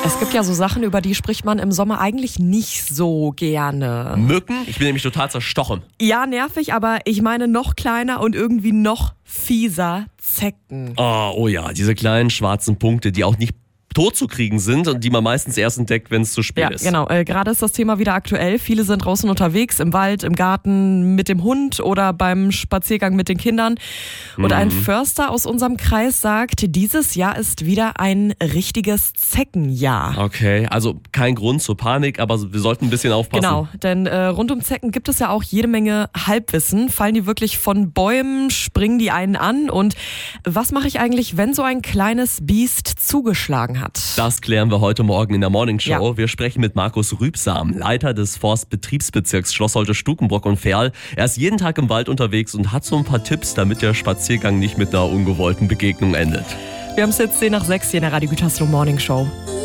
Es gibt ja so Sachen, über die spricht man im Sommer eigentlich nicht so gerne. Mücken? Ich bin nämlich total zerstochen. Ja, nervig, aber ich meine noch kleiner und irgendwie noch fieser, Zecken. Oh ja, diese kleinen schwarzen Punkte, die auch nicht tot zu kriegen sind und die man meistens erst entdeckt, wenn es zu spät ist. Ja, genau. Gerade ist das Thema wieder aktuell. Viele sind draußen unterwegs, im Wald, im Garten, mit dem Hund oder beim Spaziergang mit den Kindern. Und ein Förster aus unserem Kreis sagt, dieses Jahr ist wieder ein richtiges Zeckenjahr. Okay, also kein Grund zur Panik, aber wir sollten ein bisschen aufpassen. Genau, denn rund um Zecken gibt es ja auch jede Menge Halbwissen. Fallen die wirklich von Bäumen, springen die einen an? Und was mache ich eigentlich, wenn so ein kleines Biest zugeschlagen hat? Das klären wir heute Morgen in der Morning Show. Ja. Wir sprechen mit Markus Rübsam, Leiter des Forstbetriebsbezirks Schloss Holte-Stukenbrock und Ferl. Er ist jeden Tag im Wald unterwegs und hat so ein paar Tipps, damit der Spaziergang nicht mit einer ungewollten Begegnung endet. Wir haben es jetzt 10 nach 6 hier in der Radio Gütersloh Morning Show.